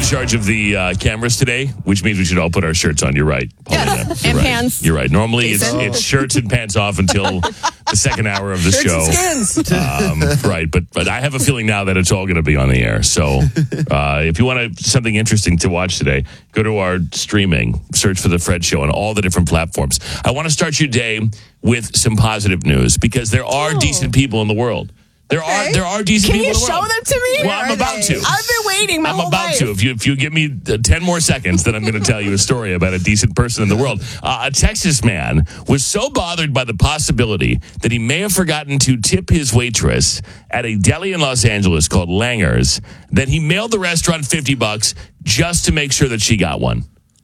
charge of the cameras today, which means we should all put our shirts on. You're right, Paulina. Yes. You're And right. pants. You're right. Normally, Jason. it's shirts and pants off until the second hour of the show. Right, but I have a feeling now that it's all going to be on the air. So if you want something interesting to watch today, go to our streaming, search for The Fred Show on all the different platforms. I want to start your day with some positive news because there are decent people in the world. There are decent Can people you in the show world. them to me? Well, I'm about to. I've been waiting my I'm whole about life. to. If you give me 10 more seconds, then I'm going to tell you a story about a decent person in the world. A Texas man was so bothered by the possibility that he may have forgotten to tip his waitress at a deli in Los Angeles called Langer's that he mailed the restaurant $50 just to make sure that she got one.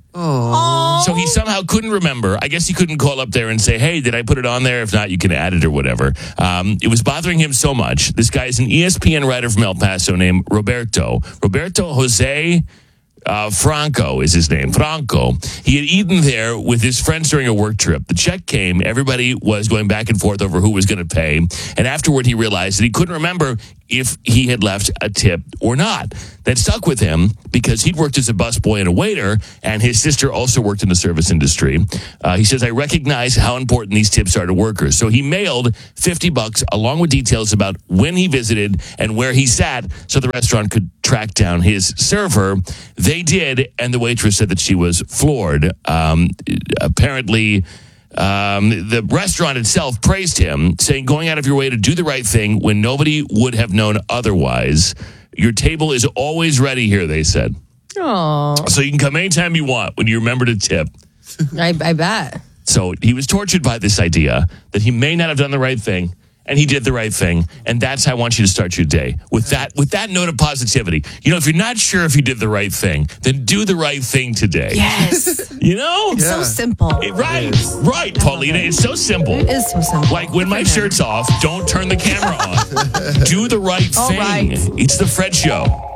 So he somehow couldn't remember. I guess he couldn't call up there and say, hey, did I put it on there? If not, you can add it or whatever. It was bothering him so much. This guy is an ESPN writer from El Paso named Roberto Jose Franco is his name. Franco. He had eaten there with his friends during a work trip. The check came. Everybody was going back and forth over who was going to pay. And afterward, he realized that he couldn't remember if he had left a tip or not. That stuck with him because he'd worked as a busboy and a waiter, and his sister also worked in the service industry. He says, I recognize how important these tips are to workers. So he mailed $50 along with details about when he visited and where he sat so the restaurant could track down his server. They did, and the waitress said that she was floored. Apparently, the restaurant itself praised him, saying, going out of your way to do the right thing when nobody would have known otherwise. Your table is always ready here, they said. Aww. So you can come anytime you want when you remember to tip. I bet. So he was tortured by this idea that he may not have done the right thing, and he did the right thing. And that's how I want you to start your day, with that note of positivity. You know, if you're not sure if you did the right thing, then do the right thing today. Yes. You know? It's so simple. Right, Paulina. It's so simple. It is so simple. Like when my shirt's off, don't turn the camera on. Do the right thing. All right. It's The Fred Show.